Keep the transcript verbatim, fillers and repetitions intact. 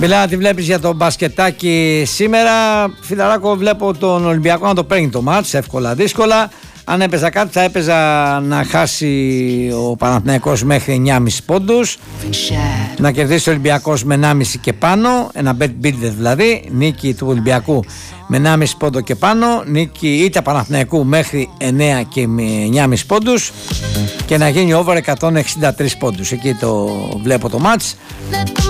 Μιλά, τι βλέπεις για το μπασκετάκι σήμερα? Φιλαράκο, βλέπω τον Ολυμπιακό να το παίρνει το μάτς, εύκολα δύσκολα. Αν έπαιζα κάτι θα έπαιζα να χάσει ο Παναθηναϊκός μέχρι εννιά κόμμα πέντε πόντους, να κερδίσει ο Ολυμπιακός με εννιά κόμμα πέντε και πάνω, ένα bet builder δηλαδή, νίκη του Ολυμπιακού με εννιά κόμμα πέντε πόντο και πάνω, νίκη ήττα Παναθηναϊκού μέχρι εννιά και με εννιά κόμμα πέντε πόντους και να γίνει over εκατόν εξήντα τρεις πόντους. Εκεί το βλέπω το match.